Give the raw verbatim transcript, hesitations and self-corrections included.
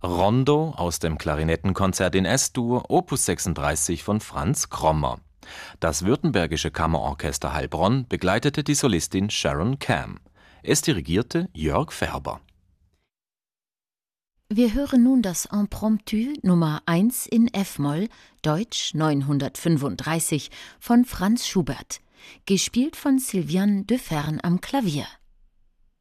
Rondo aus dem Klarinettenkonzert in S-Dur, Opus sechsunddreißig von Franz Krommer. Das Württembergische Kammerorchester Heilbronn begleitete die Solistin Sharon Cam. Es dirigierte Jörg Färber. Wir hören nun das Impromptu Nummer eins in F-Moll, Deutsch neunhundertfünfunddreißig von Franz Schubert, gespielt von Sylviane Defern am Klavier.